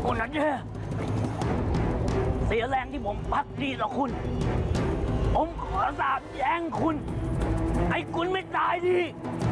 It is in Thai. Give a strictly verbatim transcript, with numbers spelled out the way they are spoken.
คนนั้นเนี่ยเสียแรงที่ผมพักดีต่อคุณผมขอสาบแช่งคุณให้คุณไม่ตายดี